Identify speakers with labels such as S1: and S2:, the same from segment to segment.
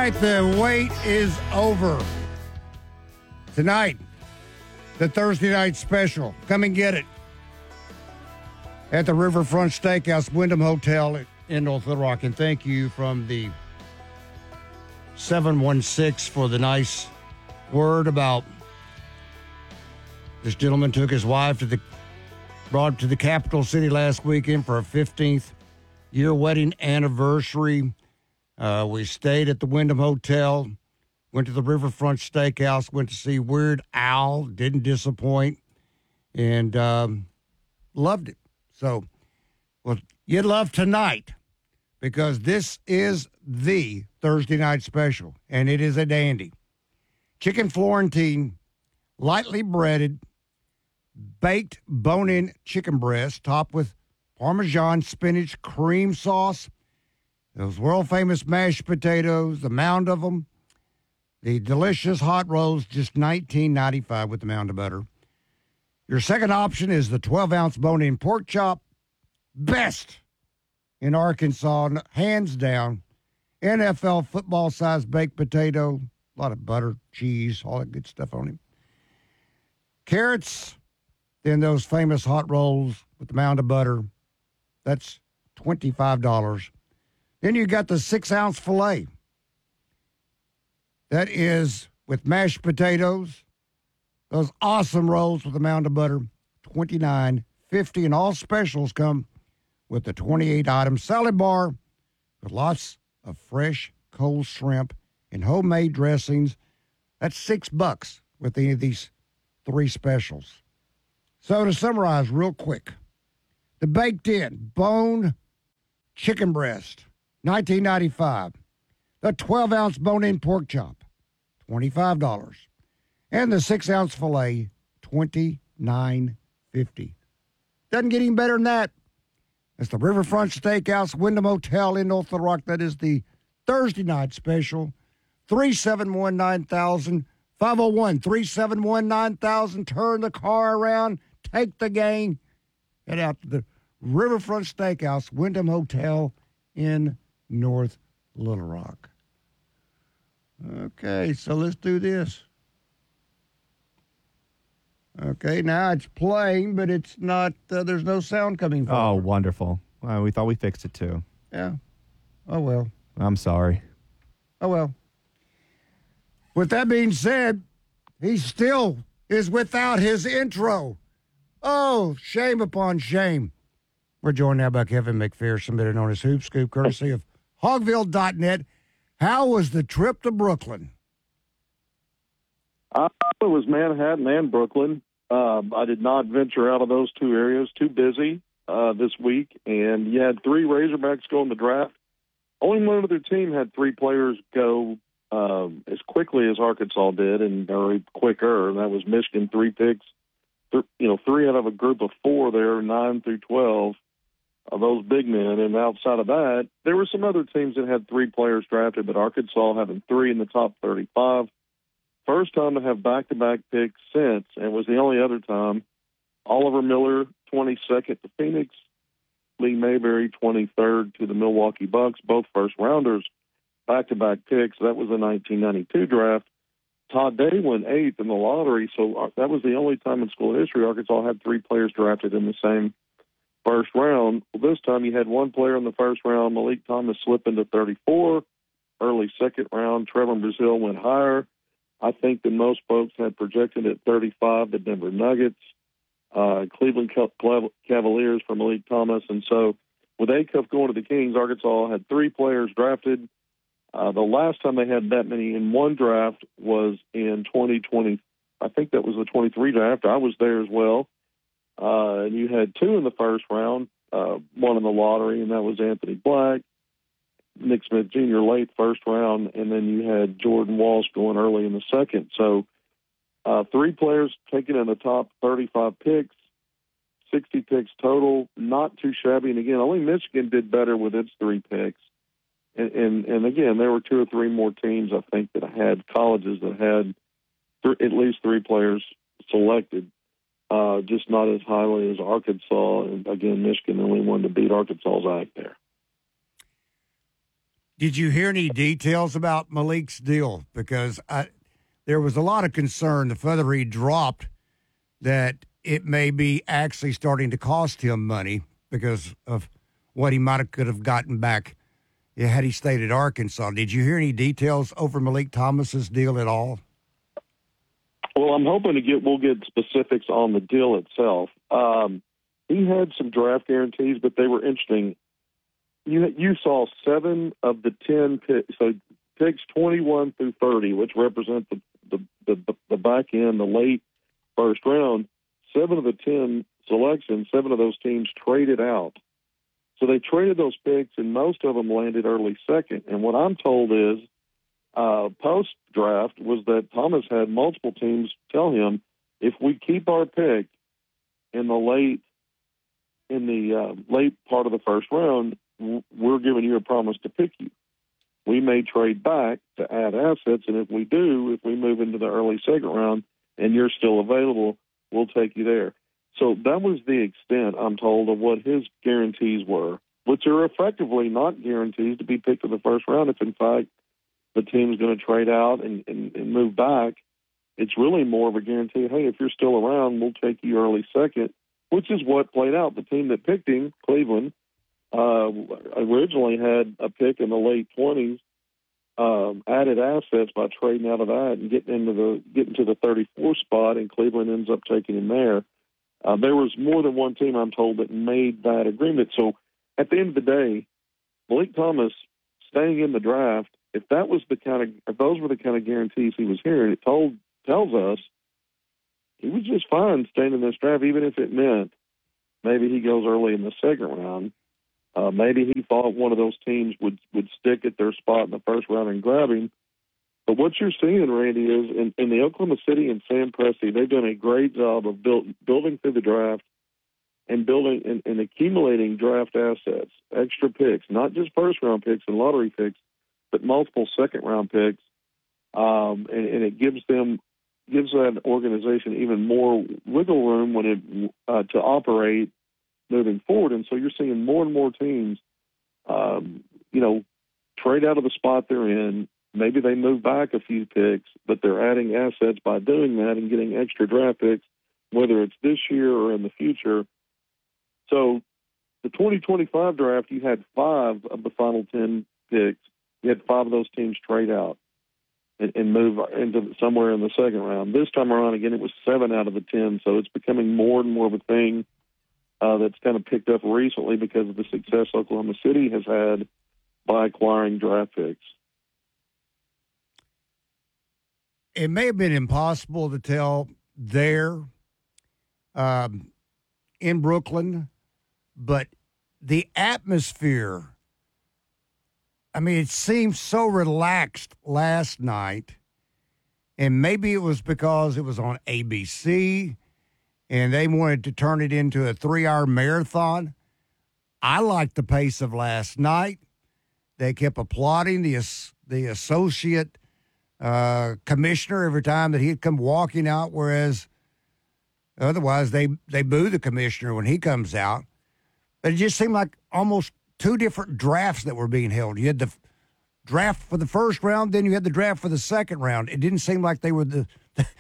S1: right, the wait is over. Tonight, the Thursday night special. Come and get it at the Riverfront Steakhouse, Wyndham Hotel in North Little Rock. And thank you from the 716 for the nice word about this gentleman took his wife brought to the capital city last weekend for a 15th year wedding anniversary. We stayed at the Wyndham Hotel, went to the Riverfront Steakhouse, went to see Weird Al, didn't disappoint, and loved it. So, well, you'd love tonight because this is the Thursday night special, and it is a dandy. Chicken Florentine, lightly breaded, baked bone-in chicken breast topped with Parmesan spinach cream sauce, those world-famous mashed potatoes, the mound of them, the delicious hot rolls, just $19.95 with the mound of butter. Your second option is the 12-ounce bone-in pork chop, best in Arkansas, hands down. NFL football-sized baked potato, a lot of butter, cheese, all that good stuff on him. Carrots, then those famous hot rolls with the mound of butter. That's $25. Then you got the 6-ounce filet. That is with mashed potatoes, those awesome rolls with the mound of butter, $29.50. And all specials come with the 28-item salad bar with lots of fresh, cold shrimp and homemade dressings. That's $6 with any of these three specials. So to summarize real quick, the baked-in bone chicken breast, $19.95. The 12-ounce bone-in pork chop, $25. And the 6-ounce filet, $29.50. Doesn't get any better than that. It's the Riverfront Steakhouse, Wyndham Hotel in North Little Rock. That is the Thursday night special. 371-9000, 501-371-9000. Turn the car around, take the gang, head out to the Riverfront Steakhouse, Wyndham Hotel in North Little Rock. Okay, so let's do this. Okay, now it's playing, but it's not, there's no sound coming from it.
S2: Oh, wonderful. Well, we thought we fixed it too.
S1: Yeah. Oh, well.
S2: I'm sorry.
S1: Oh, well. With that being said, he still is without his intro. Oh, shame upon shame. We're joined now by Kevin McPherson, better known as Hoop Scoop, courtesy of Hogville.net. How was the trip to Brooklyn?
S3: It was Manhattan and Brooklyn. I did not venture out of those two areas. Too busy this week. And you had three Razorbacks go in the draft. Only one other team had three players go as quickly as Arkansas did, or quicker. And that was Michigan, 3 picks. Three out of a group of 4 there, 9 through 12. Those big men, and outside of that, there were some other teams that had 3 players drafted, but Arkansas having 3 in the top 35. First time to have back-to-back picks since, and was the only other time. Oliver Miller, 22nd to Phoenix. Lee Mayberry, 23rd to the Milwaukee Bucks, both first-rounders, back-to-back picks. That was the 1992 draft. Todd Day went 8th in the lottery, so that was the only time in school history Arkansas had 3 players drafted in the same first round. Well, this time you had 1 player in the first round. Malik Thomas slipped into 34. Early second round, Trevor Brazile went higher. I think that most folks had projected at 35 the Denver Nuggets, Cleveland Cavaliers for Malik Thomas. And so with Acuff going to the Kings, Arkansas had 3 players drafted. The last time they had that many in one draft was in 2020. I think that was the 23 draft. I was there as well. And you had 2 in the first round, 1 in the lottery, and that was Anthony Black. Nick Smith Jr. late first round, and then you had Jordan Walsh going early in the second. So 3 players taken in the top 35 picks, 60 picks total, not too shabby. And again, only Michigan did better with its 3 picks. And again, there were 2 or 3 more teams, I think, that had colleges that had at least 3 players selected, just not as highly as Arkansas. And again, Michigan the only one to beat Arkansas's act there.
S1: Did you hear any details about Malik's deal? Because there was a lot of concern the further he dropped that it may be actually starting to cost him money because of what he could have gotten back had he stayed at Arkansas. Did you hear any details over Malik Thomas's deal at all?
S3: Well, I'm hoping we'll get specifics on the deal itself. He had some draft guarantees, but they were interesting. You saw 7 of the 10 picks, so picks 21 through 30, which represent the back end, the late first round. 7 of the 10 selections, 7 of those teams traded out. So they traded those picks, and most of them landed early second. And what I'm told is, post-draft, was that Thomas had multiple teams tell him, if we keep our pick in the late part of the first round, we're giving you a promise to pick you. We may trade back to add assets, and if we do, if we move into the early second round and you're still available, we'll take you there. So that was the extent, I'm told, of what his guarantees were, which are effectively not guarantees to be picked in the first round if, in fact, the team's going to trade out and move back. It's really more of a guarantee, hey, if you're still around, we'll take you early second, which is what played out. The team that picked him, Cleveland, originally had a pick in the late 20s, added assets by trading out of that and getting to the 34th spot, and Cleveland ends up taking him there. There was more than one team, I'm told, that made that agreement. So at the end of the day, Malik Thomas staying in the draft, if those were the kind of guarantees he was hearing, it tells us he was just fine staying in this draft, even if it meant maybe he goes early in the second round. Maybe he thought one of those teams would stick at their spot in the first round and grab him. But what you're seeing, Randy, is in the Oklahoma City and Sam Presti, they've done a great job of building through the draft and building and accumulating draft assets, extra picks, not just first-round picks and lottery picks, but multiple second-round picks. And it gives that organization even more wiggle room when to operate moving forward. And so you're seeing more and more teams, trade out of the spot they're in. Maybe they move back a few picks, but they're adding assets by doing that and getting extra draft picks, whether it's this year or in the future. So the 2025 draft, you had 5 of the final 10 picks. You had 5 of those teams trade out and move into somewhere in the second round. This time around, again, it was 7 out of the 10. So it's becoming more and more of a thing that's kind of picked up recently because of the success Oklahoma City has had by acquiring draft picks.
S1: It may have been impossible to tell there in Brooklyn, but the atmosphere, I mean, it seemed so relaxed last night, and maybe it was because it was on ABC and they wanted to turn it into a 3-hour marathon. I liked the pace of last night. They kept applauding the associate commissioner every time that he'd come walking out, whereas otherwise they boo the commissioner when he comes out. But it just seemed like almost 2 different drafts that were being held. You had the draft for the first round, then you had the draft for the second round. It didn't seem like they were the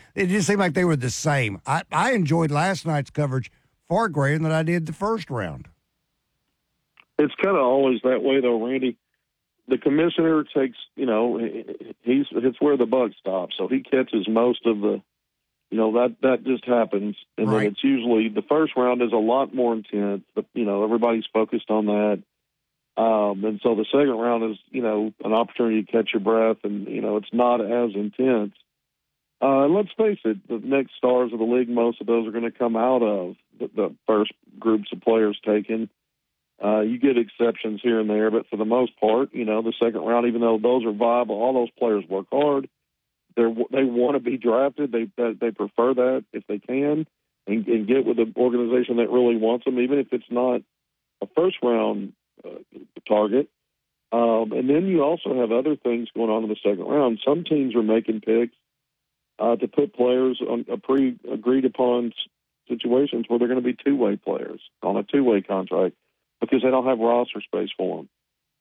S1: same. I enjoyed last night's coverage far greater than I did the first round.
S3: It's kind of always that way, though, Randy. The commissioner takes, it's where the buck stops. So he catches most of the, that just happens. And
S1: right.
S3: Then it's usually the first round is a lot more intense. But, everybody's focused on that. And so the second round is, an opportunity to catch your breath and, it's not as intense. And let's face it, the next stars of the league, most of those are going to come out of the first groups of players taken. You get exceptions here and there, but for the most part, the second round, even though those are viable, all those players work hard. They want to be drafted. They prefer that if they can and get with an organization that really wants them, even if it's not a first round target. And then you also have other things going on in the second round. Some teams are making picks to put players on a pre-agreed upon situations where they're going to be two-way players on a two-way contract, because they don't have roster space for them.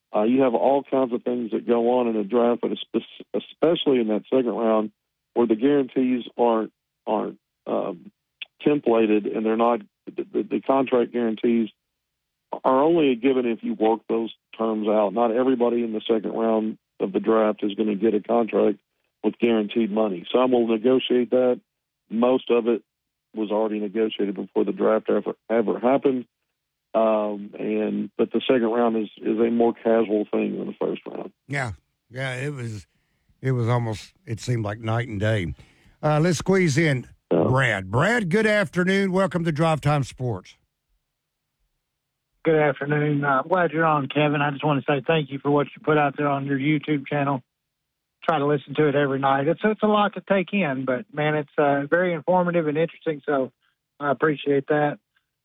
S3: You have all kinds of things that go on in a draft, but especially in that second round where the guarantees aren't templated, and they're not the contract guarantees are only given if you work those terms out. Not everybody in the second round of the draft is going to get a contract with guaranteed money. Some will negotiate that. Most of it was already negotiated before the draft ever happened. But the second round is a more casual thing than the first round.
S1: Yeah, it was almost, it seemed like night and day. Let's squeeze in Brad. Brad, good afternoon. Welcome to Drive Time Sports.
S4: Good afternoon. I'm glad you're on, Kevin. I just want to say thank you for what you put out there on your YouTube channel. Try to listen to it every night. It's a lot to take in, but, man, it's very informative and interesting, so I appreciate that.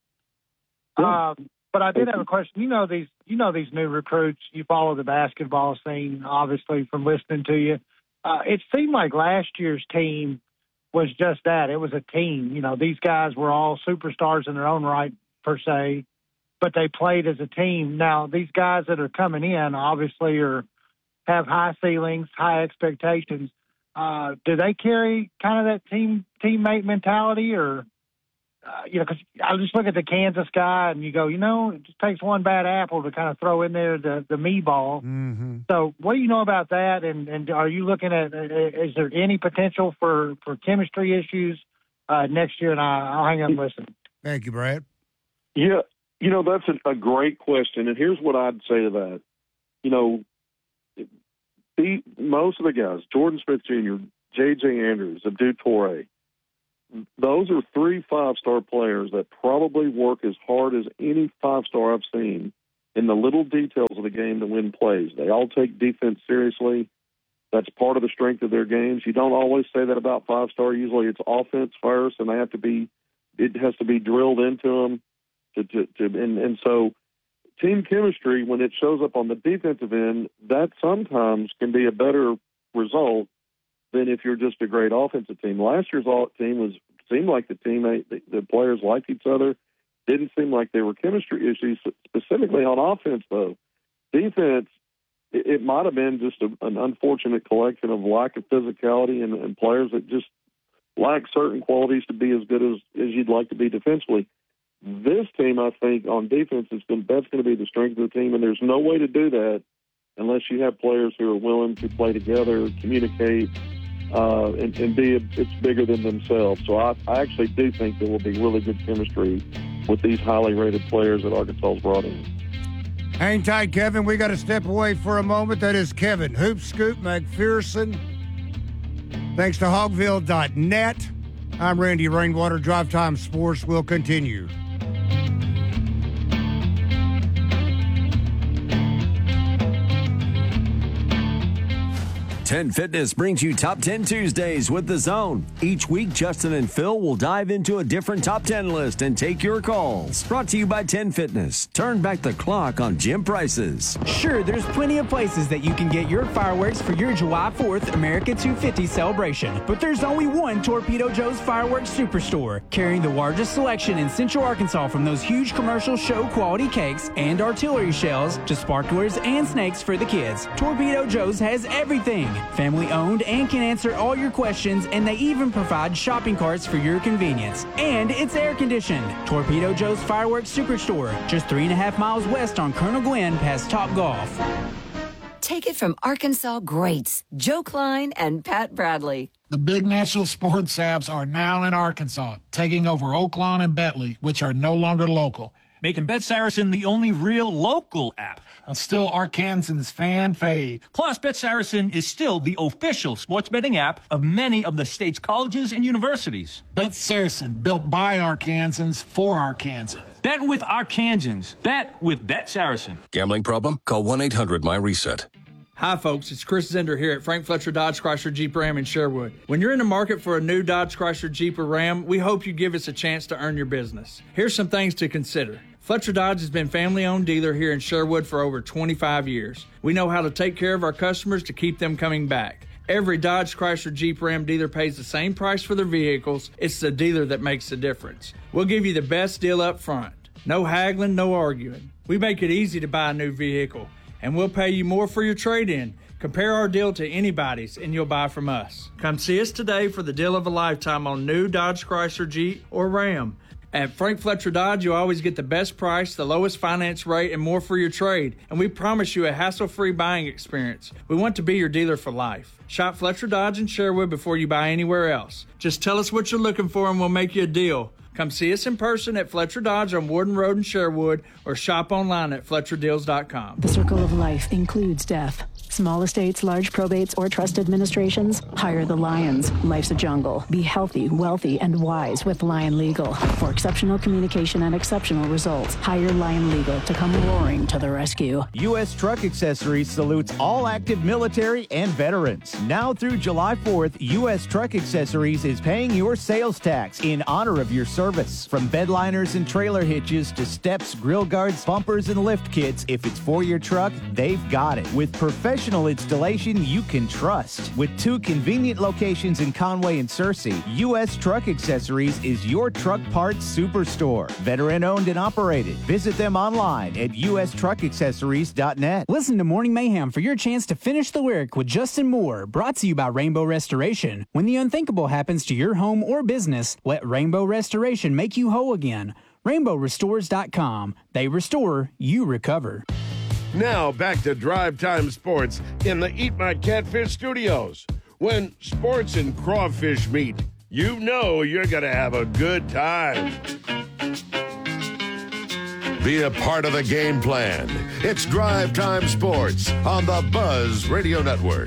S4: But I did have a question. You know these new recruits. You follow the basketball scene, obviously, from listening to you. It seemed like last year's team was just that. It was a team. You know, these guys were all superstars in their own right, per se, but they played as a team. Now, these guys that are coming in obviously have high ceilings, high expectations. Do they carry kind of that teammate mentality, or because I just look at the Kansas guy and you go, it just takes one bad apple to kind of throw in there the me ball.
S1: Mm-hmm.
S4: So what do you know about that? And are you looking at, is there any potential for chemistry issues next year? And I'll hang up and listen.
S1: Thank you, Brad.
S3: Yeah, that's a great question. And here's what I'd say to that. Most of the guys, Jordan Smith Jr., J.J. Andrews, Abdou Toure, those are 3 5-star players that probably work as hard as any 5-star I've seen in the little details of the game to win plays. They all take defense seriously. That's part of the strength of their games. You don't always say that about 5-star. Usually it's offense first, and it has to be drilled into them. And so team chemistry, when it shows up on the defensive end, that sometimes can be a better result than if you're just a great offensive team. Last year's team seemed like the players liked each other. Didn't seem like there were chemistry issues, specifically on offense, though. Defense, it might have been just an unfortunate collection of lack of physicality and players that just lack certain qualities to be as good as you'd like to be defensively. This team, I think, on defense, that's going to be the strength of the team, and there's no way to do that unless you have players who are willing to play together, communicate, and it's bigger than themselves. So I actually do think there will be really good chemistry with these highly rated players that Arkansas's brought in.
S1: Hang tight, Kevin. We got to step away for a moment. That is Kevin Hoop Scoop McPherson. Thanks to Hogville.net. I'm Randy Rainwater. Drive Time Sports will continue.
S5: 10 Fitness brings you Top 10 Tuesdays with The Zone. Each week, Justin and Phil will dive into a different Top 10 list and take your calls. Brought to you by 10 Fitness. Turn back the clock on gym prices.
S6: Sure, there's plenty of places that you can get your fireworks for your July 4th America 250 celebration. But there's only one Torpedo Joe's Fireworks Superstore, carrying the largest selection in Central Arkansas, from those huge commercial show quality cakes and artillery shells to sparklers and snakes for the kids. Torpedo Joe's has everything. Family owned and can answer all your questions, and they even provide shopping carts for your convenience. And it's air conditioned. Torpedo Joe's Fireworks Superstore, just 3.5 miles west on Colonel Glenn past Top Golf.
S7: Take it from Arkansas greats Joe Klein and Pat Bradley.
S8: The big national sports apps are now in Arkansas, taking over Oaklawn and Bentley, which are no longer local,
S9: making Bet Saracen the only real local app.
S8: And still Arkansans' fan fave.
S9: Plus, Bet Saracen is still the official sports betting app of many of the state's colleges and universities.
S8: Bet Saracen, built by Arkansans for Arkansans.
S9: Bet with Arkansans. Bet with Bet Saracen.
S10: Gambling problem? Call 1-800-MY-RESET.
S11: Hi, folks. It's Chris Zender here at Frank Fletcher Dodge Chrysler Jeep Ram in Sherwood. When you're in the market for a new Dodge Chrysler Jeep or Ram, we hope you give us a chance to earn your business. Here's some things to consider. Fletcher Dodge has been family-owned dealer here in Sherwood for over 25 years. We know how to take care of our customers to keep them coming back. Every Dodge Chrysler Jeep Ram dealer pays the same price for their vehicles. It's the dealer that makes the difference. We'll give you the best deal up front. No haggling, no arguing. We make it easy to buy a new vehicle. and we'll pay you more for your trade-in. Compare our deal to anybody's, and you'll buy from us. Come see us today for the deal of a lifetime on new Dodge, Chrysler, Jeep, or Ram. At Frank Fletcher Dodge, you always get the best price, the lowest finance rate, and more for your trade. And we promise you a hassle-free buying experience. We want to be your dealer for life. Shop Fletcher Dodge in Sherwood before you buy anywhere else. Just tell us what you're looking for and we'll make you a deal. Come see us in person at Fletcher Dodge on Warden Road in Sherwood or shop online at FletcherDeals.com.
S12: The circle of life includes death. Small estates, large probates, or trust administrations? Hire the Lions. Life's a jungle. Be healthy, wealthy, and wise with Lion Legal. For exceptional communication and exceptional results, hire Lion Legal to come roaring to the rescue.
S13: U.S. Truck Accessories salutes all active military and veterans. Now through July 4th, U.S. Truck Accessories is paying your sales tax in honor of your service. From bedliners and trailer hitches to steps, grill guards, bumpers, and lift kits, if it's for your truck, they've got it. With professional installation you can trust. With 2 convenient locations in Conway and Searcy, U.S. Truck Accessories is your truck parts superstore. Veteran owned and operated. Visit them online at ustruckaccessories.net.
S6: Listen to Morning Mayhem for your chance to finish the lyric with Justin Moore, brought to you by Rainbow Restoration. When the unthinkable happens to your home or business, let Rainbow Restoration make you whole again. RainbowRestores.com. They restore, you recover.
S14: Now back to Drive Time Sports in the Eat My Catfish studios. When sports and crawfish meet, you know you're going to have a good time.
S15: Be a part of the game plan. It's Drive Time Sports on the Buzz Radio Network.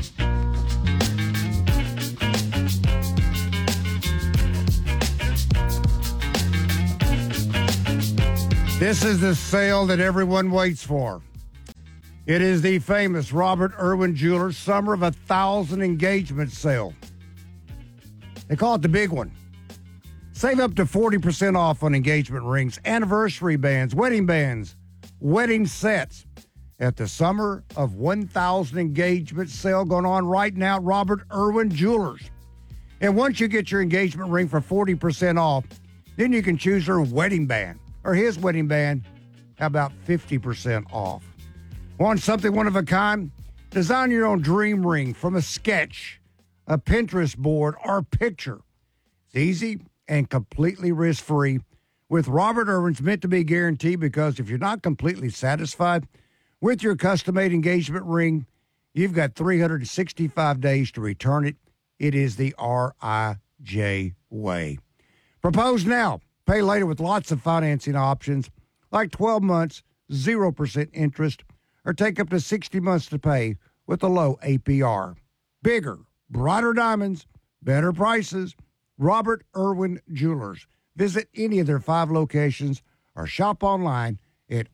S1: This is the sale that everyone waits for. It is the famous Robert Irwin Jewelers Summer of 1,000 Engagement Sale. They call it the big one. Save up to 40% off on engagement rings, anniversary bands, wedding sets at the Summer of 1,000 Engagement Sale going on right now at Robert Irwin Jewelers. And once you get your engagement ring for 40% off, then you can choose her wedding band or his wedding band. How about 50% off? Want something one of a kind? Design your own dream ring from a sketch, a Pinterest board, or picture. It's easy and completely risk-free with Robert Irwin's meant-to-be guarantee, because if you're not completely satisfied with your custom-made engagement ring, you've got 365 days to return it. It is the RIJ way. Propose now. Pay later with lots of financing options like 12 months, 0% interest, or take up to 60 months to pay with a low APR. Bigger, brighter diamonds, better prices. Robert Irwin Jewelers. Visit any of their 5 locations or shop online at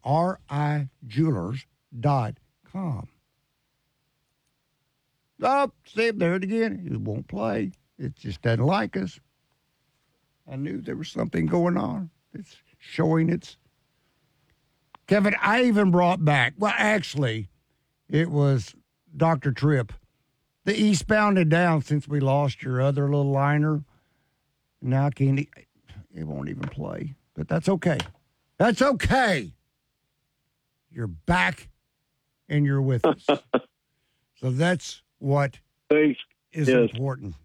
S1: rijewelers.com. Oh, see, there it again. It won't play. It just doesn't like us. I knew there was something going on. It's showing its... Kevin, I even brought back, well, actually, it was Dr. Tripp, the eastbound and down, since we lost your other little liner. Now it won't even play, but that's okay. That's okay. You're back and you're with us. So that's what is important.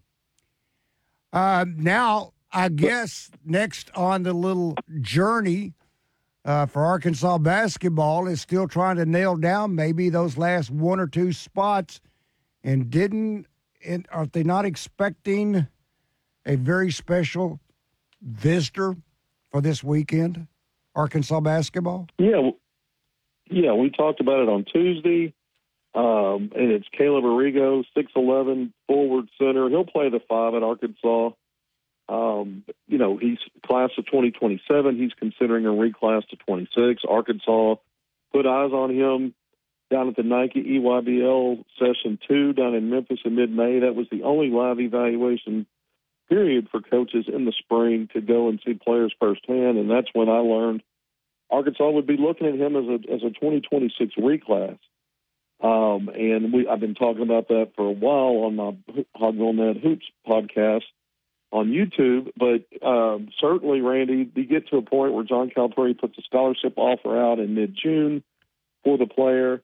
S1: Now, I guess next on the little journey for Arkansas basketball is still trying to nail down maybe those last 1 or 2 spots. And are they not expecting a very special visitor for this weekend, Arkansas basketball?
S3: Yeah, we talked about it on Tuesday, and it's Caleb Arrigo, 6'11", forward center. He'll play the 5 at Arkansas. He's class of 2027. He's considering a reclass to 26. Arkansas put eyes on him down at the Nike EYBL Session 2 down in Memphis in mid-May. That was the only live evaluation period for coaches in the spring to go and see players firsthand, and that's when I learned Arkansas would be looking at him as a 2026 reclass. I've been talking about that for a while on my Hog on That Hoops podcast on YouTube, but certainly, Randy, you get to a point where John Calipari puts a scholarship offer out in mid-June for the player.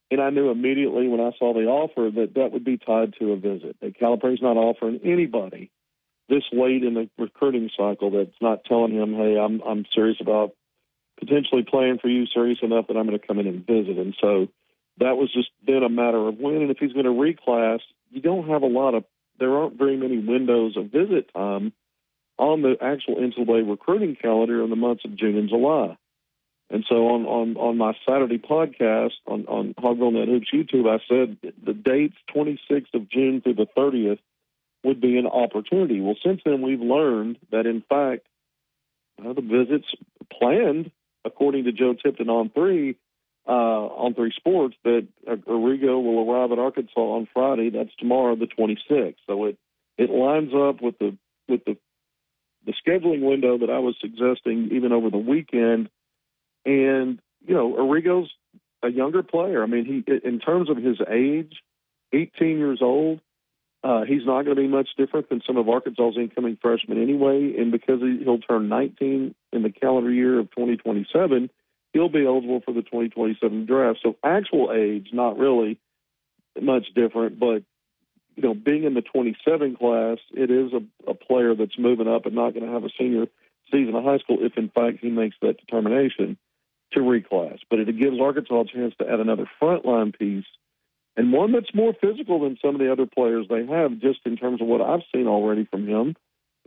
S3: And I knew immediately when I saw the offer that would be tied to a visit. That Calipari's not offering anybody this late in the recruiting cycle that's not telling him, hey, I'm serious about potentially playing for you, serious enough that I'm going to come in and visit. And so that was just then a matter of when. And if he's going to reclass, you don't have there aren't very many windows of visit time on the actual NCAA recruiting calendar in the months of June and July. And so on my Saturday podcast on Hogville Net Hoops YouTube, I said the dates 26th of June through the 30th would be an opportunity. Well, since then we've learned that, in fact, the visits planned, according to Joe Tipton on 3 Sports, that Arrigo will arrive at Arkansas on Friday. That's tomorrow, the 26th. So it lines up with the scheduling window that I was suggesting even over the weekend. And, Arrigo's a younger player. I mean, he, in terms of his age, 18 years old, he's not going to be much different than some of Arkansas's incoming freshmen anyway. And because he'll turn 19 in the calendar year of 2027, he'll be eligible for the 2027 draft. So actual age, not really much different, but, being in the 27 class, it is a player that's moving up and not going to have a senior season of high school if, in fact, he makes that determination to reclass. But it gives Arkansas a chance to add another frontline piece, and one that's more physical than some of the other players they have, just in terms of what I've seen already from him.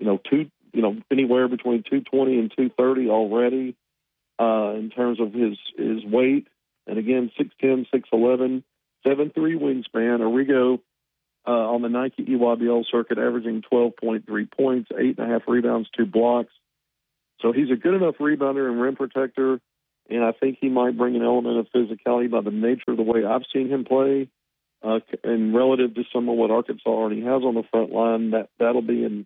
S3: Anywhere between 220 and 230 already in terms of his weight. And again, 6'10", 6'11", 7'3" wingspan. Arrigo on the Nike EYBL circuit, averaging 12.3 points, 8.5 rebounds, 2 blocks. So he's a good enough rebounder and rim protector, and I think he might bring an element of physicality by the nature of the way I've seen him play, and relative to some of what Arkansas already has on the front line. That'll be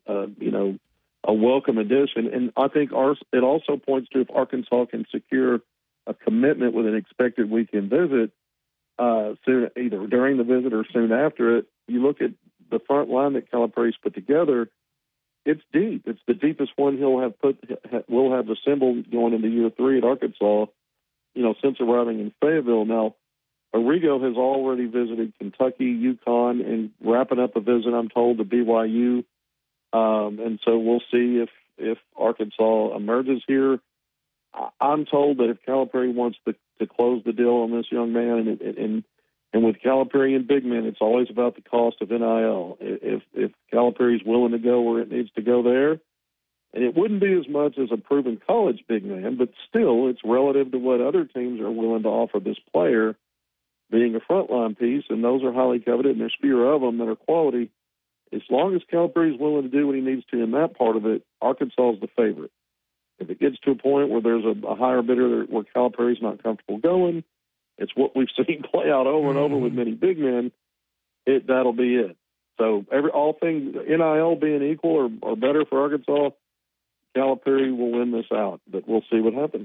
S3: a welcome addition. And I think it also points to if Arkansas can secure a commitment with an expected weekend visit, soon, either during the visit or soon after it. You look at the front line that Calipari's put together, it's deep. It's the deepest one will have assembled going into year 3 at Arkansas, since arriving in Fayetteville. Now, Arrigo has already visited Kentucky, UConn, and wrapping up a visit, I'm told, to BYU. And so we'll see if Arkansas emerges here. I'm told that if Calipari wants to close the deal on this young man, and with Calipari and big men, it's always about the cost of NIL. If Calipari's willing to go where it needs to go there, and it wouldn't be as much as a proven college big man, but still it's relative to what other teams are willing to offer this player, being a frontline piece, and those are highly coveted, and there's fewer of them that are quality. As long as Calipari's willing to do what he needs to in that part of it, Arkansas is the favorite. If it gets to a point where there's a higher bidder where Calipari's not comfortable going, it's what we've seen play out over and over with many big men. That'll be it. So all things NIL being equal or better for Arkansas, Calipari will win this out. But we'll see what happens.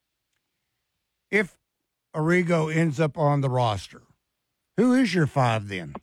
S1: If Arrigo ends up on the roster, who is your 5 then?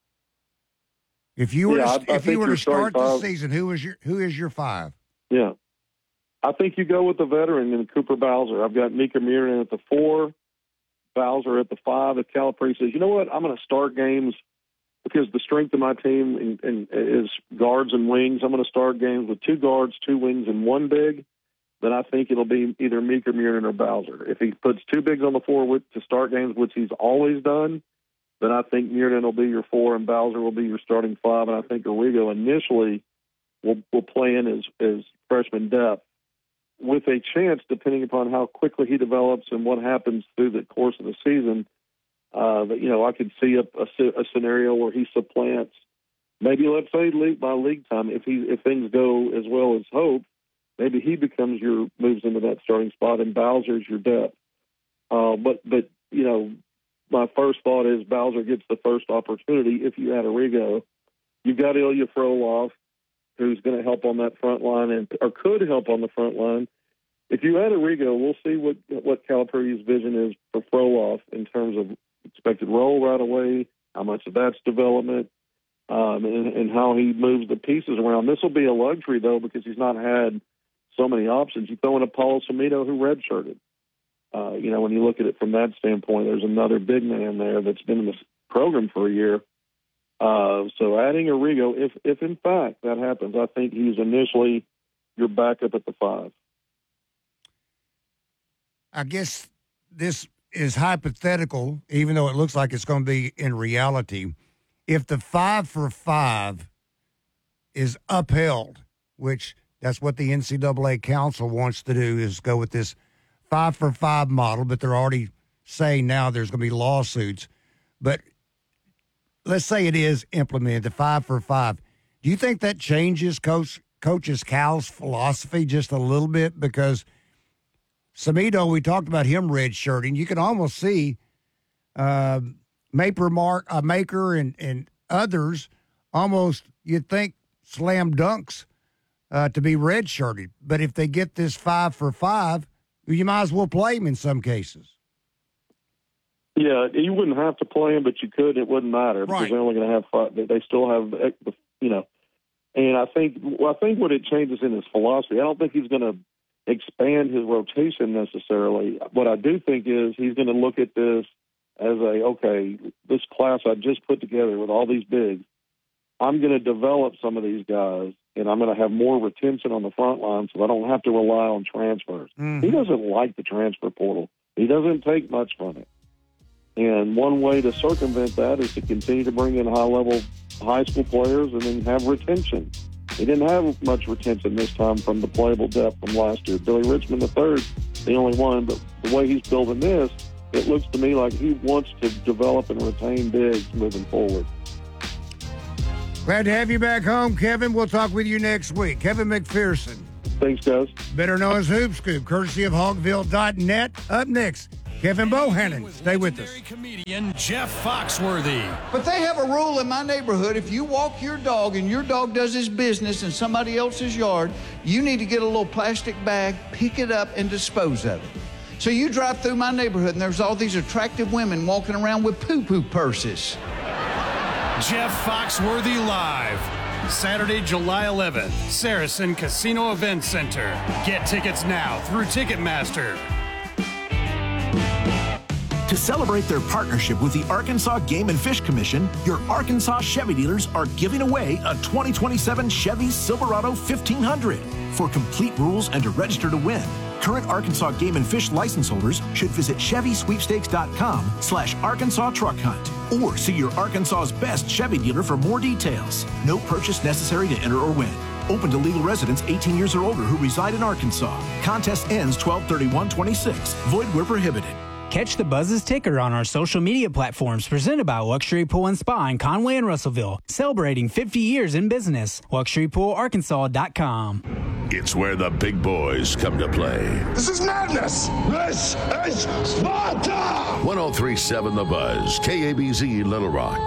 S1: If you were to start the season, who is your 5?
S3: Yeah, I think you go with the veteran in Cooper Bowser. I've got Mika Mirren at the 4. Bowser at the 5. If Calipari says, you know what, I'm going to start games because the strength of my team is guards and wings. I'm going to start games with 2 guards, 2 wings, and 1 big. Then I think it'll be either Mika Mirren or Bowser. If he puts 2 bigs on the floor to start games, which he's always done, then I think Mirren will be your 4 and Bowser will be your starting 5. And I think Arrigo initially will play in as freshman depth, with a chance, depending upon how quickly he develops and what happens through the course of the season, I could see a scenario where he supplants, maybe let's say by league time, if things go as well as hoped, maybe he moves into that starting spot, and Bowser's your depth. But my first thought is Bowser gets the first opportunity if you add Arrigo. You've got Ilya Frolov, who's going to help on that front line or could help on the front line. If you add Arrigo, we'll see what Calipari's vision is for Frolov in terms of expected role right away, how much of that's development, and how he moves the pieces around. This will be a luxury, though, because he's not had so many options. You throw in a Paul Samito who redshirted. When you look at it from that standpoint, there's another big man there that's been in this program for a year. So adding Arrigo, if in fact that happens, I think he's initially your backup at the 5.
S1: I guess this is hypothetical, even though it looks like it's going to be in reality. If the 5 for 5 is upheld, which that's what the NCAA Council wants to do, is go with this 5 for 5 model, but they're already saying now there's going to be lawsuits. But let's say it is implemented, the 5 for 5. Do you think that changes Coach Cal's philosophy just a little bit? Because Samido, we talked about him redshirting. You can almost see Maker and others almost, you'd think, slam dunks to be redshirted. But if they get this 5 for 5, you might as well play him in some cases.
S3: Yeah, you wouldn't have to play him, but you could. It wouldn't matter because they're only going to have 5. They still have, And I think what it changes in his philosophy. I don't think he's going to expand his rotation necessarily. What I do think is he's going to look at this as this class I just put together with all these bigs, I'm going to develop some of these guys, and I'm going to have more retention on the front line so I don't have to rely on transfers. Mm-hmm. He doesn't like the transfer portal. He doesn't take much from it. And one way to circumvent that is to continue to bring in high-level high school players and then have retention. He didn't have much retention this time from the playable depth from last year. Billy Richmond III, the only one, but the way he's building this, it looks to me like he wants to develop and retain bigs moving forward.
S1: Glad to have you back home, Kevin. We'll talk with you next week. Kevin McPherson.
S3: Thanks, guys.
S1: Better known as Hoop Scoop, courtesy of Hogville.net. Up next, Kevin Bohannon. Stay with us.
S16: Comedian Jeff Foxworthy.
S17: But they have a rule in my neighborhood. If you walk your dog and your dog does his business in somebody else's yard, you need to get a little plastic bag, pick it up, and dispose of it. So you drive through my neighborhood, and there's all these attractive women walking around with poo-poo purses.
S16: Jeff Foxworthy Live. Saturday, July 11th, Saracen Casino Event Center. Get tickets now through Ticketmaster.
S18: To celebrate their partnership with the Arkansas Game and Fish Commission, your Arkansas Chevy dealers are giving away a 2027 Chevy Silverado 1500. For complete rules and to register to win, current Arkansas Game and Fish license holders should visit ChevySweepstakes.com/Arkansas Truck Hunt or see your Arkansas's best Chevy dealer for more details. No purchase necessary to enter or win. Open to legal residents 18 years or older who reside in Arkansas. Contest ends 12/31/26. Void where prohibited.
S6: Catch the Buzz's ticker on our social media platforms presented by Luxury Pool and Spa in Conway and Russellville, celebrating 50 years in business. LuxuryPoolArkansas.com.
S15: It's where the big boys come to play.
S19: This is madness. This is Sparta.
S15: 103.7 The Buzz, KABZ Little Rock.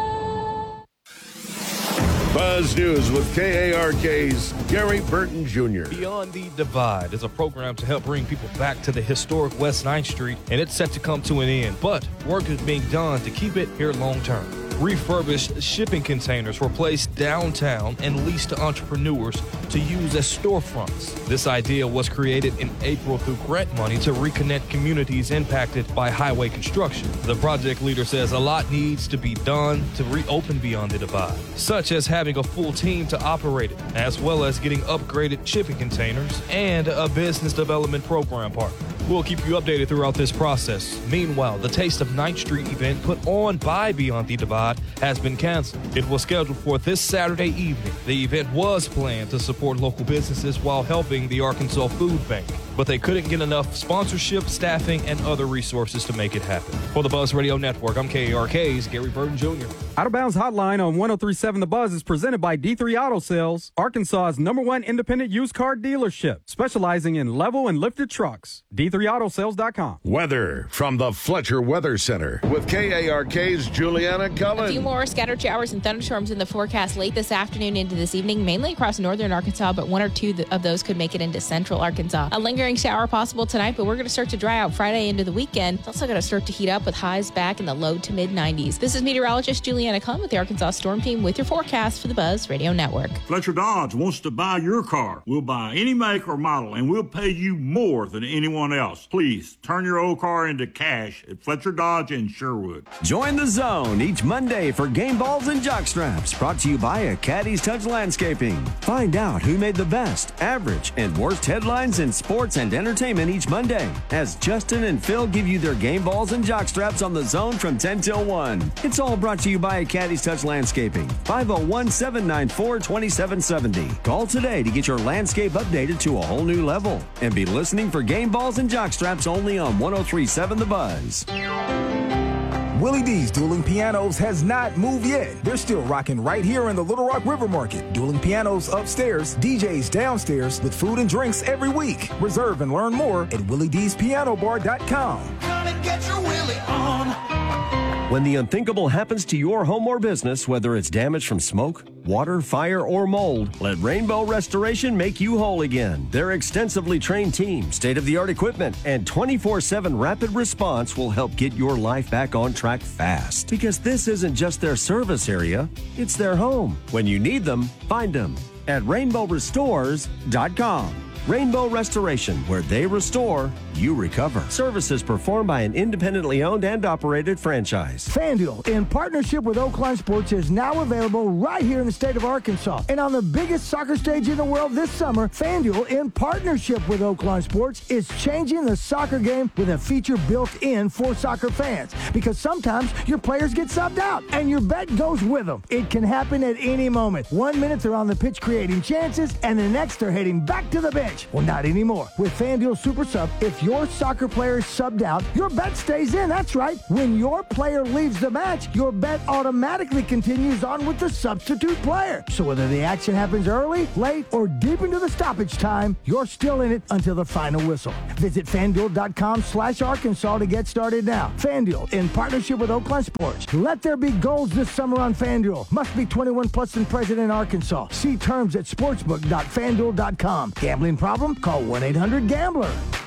S15: Buzz News with KARK's Gary Burton Jr.
S20: Beyond the Divide is a program to help bring people back to the historic West 9th Street, and it's set to come to an end, but work is being done to keep it here long term. Refurbished shipping containers were placed downtown and leased to entrepreneurs to use as storefronts. This idea was created in April through grant money to reconnect communities impacted by highway construction. The project leader says a lot needs to be done to reopen Beyond the Divide, such as having a full team to operate it, as well as getting upgraded shipping containers and a business development program partner. We'll keep you updated throughout this process. Meanwhile, the Taste of 9th Street event put on by Beyond the Divide has been canceled. It was scheduled for this Saturday evening. The event was planned to support local businesses while helping the Arkansas Food Bank, but they couldn't get enough sponsorship, staffing, and other resources to make it happen. For the Buzz Radio Network, I'm KARK's Gary Burton Jr.
S21: Out of Bounds Hotline on 103.7 The Buzz is presented by D3 Auto Sales, Arkansas's #1 independent used car dealership, specializing in level and lifted trucks. D3AutoSales.com.
S15: Weather from the Fletcher Weather Center with KARK's Juliana Cullen.
S22: A few more scattered showers and thunderstorms in the forecast late this afternoon into this evening, mainly across northern Arkansas, but one or two of those could make it into central Arkansas. A lingering lingering shower possible tonight, but we're going to start to dry out Friday into the weekend. It's also going to start to heat up with highs back in the low to mid 90s. This is meteorologist Juliana Clum with the Arkansas Storm Team with your forecast for the Buzz Radio Network.
S2: Fletcher Dodge wants to buy your car. We'll buy any make or model, and we'll pay you more than anyone else. Please turn your old car into cash at Fletcher Dodge in Sherwood.
S5: Join the Zone each Monday for game balls and jockstraps, brought to you by a Caddy's Touch Landscaping. Find out who made the best, average, and worst headlines in sports and entertainment each Monday, as Justin and Phil give you their game balls and jockstraps on the Zone from 10 till 1. It's all brought to you by a Caddy's Touch Landscaping. 501-794-2770. Call today to get your landscape updated to a whole new level. And be listening for game balls and jockstraps only on 103.7 The Buzz.
S4: Willie D's Dueling Pianos has not moved yet. They're still rocking right here in the Little Rock River Market. Dueling Pianos upstairs, DJs downstairs with food and drinks every week. Reserve and learn more at WillieD'sPianoBar.com.
S23: Gonna get your Willie on.
S5: When the unthinkable happens to your home or business, whether it's damage from smoke, water, fire, or mold, let Rainbow Restoration make you whole again. Their extensively trained team, state-of-the-art equipment, and 24/7 rapid response will help get your life back on track fast. Because this isn't just their service area, it's their home. When you need them, find them at rainbowrestores.com. Rainbow Restoration, where they restore, you recover. Services performed by an independently owned and operated franchise.
S24: FanDuel, in partnership with Oakline Sports, is now available right here in the state of Arkansas. And on the biggest soccer stage in the world this summer, FanDuel, in partnership with Oakline Sports, is changing the soccer game with a feature built in for soccer fans. Because sometimes your players get subbed out, and your bet goes with them. It can happen at any moment. 1 minute they're on the pitch creating chances, and the next they're heading back to the bench. Well, not anymore. With FanDuel Super Sub, if your soccer player is subbed out, your bet stays in. That's right. When your player leaves the match, your bet automatically continues on with the substitute player. So whether the action happens early, late, or deep into the stoppage time, you're still in it until the final whistle. Visit FanDuel.com/Arkansas to get started now. FanDuel, in partnership with Oakland Sports. Let there be goals this summer on FanDuel. Must be 21 plus and present in Arkansas. See terms at sportsbook.fanduel.com. Gambling problem? Call 1-800-GAMBLER.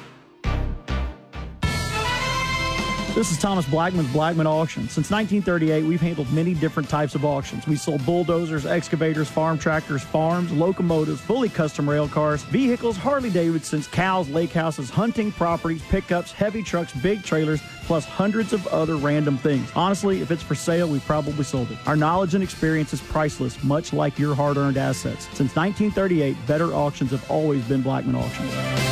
S25: This is Thomas Blackman with Blackman Auction. Since 1938, we've handled many different types of auctions. We sold bulldozers, excavators, farm tractors, farms, locomotives, fully custom rail cars, vehicles, Harley-Davidsons, cows, lake houses, hunting properties, pickups, heavy trucks, big trailers, plus hundreds of other random things. Honestly, if it's for sale, we've probably sold it. Our knowledge and experience is priceless, much like your hard-earned assets. Since 1938, better auctions have always been Blackman Auctions.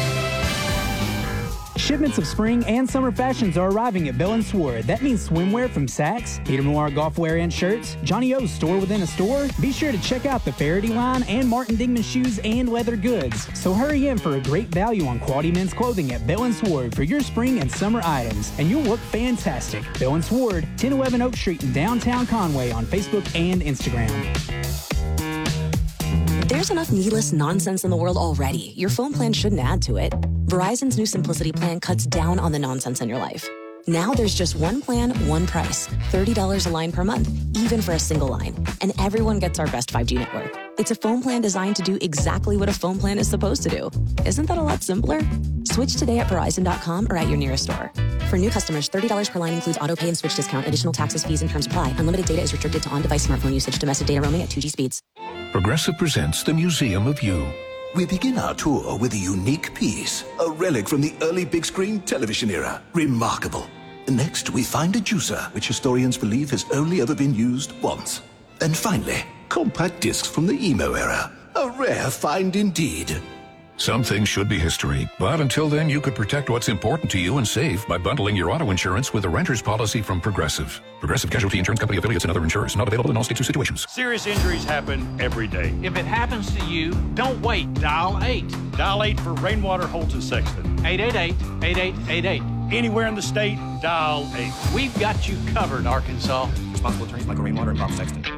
S6: Shipments of spring and summer fashions are arriving at Bill & Sword. That means swimwear from Saks, Peter Noir golf wear and shirts, Johnny O's store within a store. Be sure to check out the Faraday line and Martin Dingman shoes and leather goods. So hurry in for a great value on quality men's clothing at Bill & Sword for your spring and summer items, and you'll look fantastic. Bill & Sword, 1011 Oak Street in downtown Conway on Facebook and Instagram.
S26: There's enough needless nonsense in the world already. Your phone plan shouldn't add to it. Verizon's new Simplicity plan cuts down on the nonsense in your life. Now there's just one plan, one price. $30 a line per month, even for a single line. And everyone gets our best 5G network. It's a phone plan designed to do exactly what a phone plan is supposed to do. Isn't that a lot simpler? Switch today at Verizon.com or at your nearest store. For new customers, $30 per line includes auto pay and switch discount. Additional taxes, fees, and terms apply. Unlimited data is restricted to on-device smartphone usage. Domestic data roaming at 2G speeds.
S18: Progressive presents the Museum of You.
S27: We begin our tour with a unique piece, a relic from the early big screen television era. Remarkable. Next, we find a juicer, which historians believe has only ever been used once. And finally, compact discs from the emo era. A rare find indeed.
S18: Some things should be history, but until then, you could protect what's important to you and save by bundling your auto insurance with a renter's policy from Progressive. Progressive Casualty Insurance Company affiliates and other insurers. Not available in all states or situations.
S28: Serious injuries happen every day. If it happens to you, don't wait. Dial 8. Dial 8 for Rainwater Holton Sexton. 888-8888. Anywhere in the state, dial 8. We've got you covered, Arkansas.
S29: Responsible attorneys Michael Rainwater and Bob Sexton.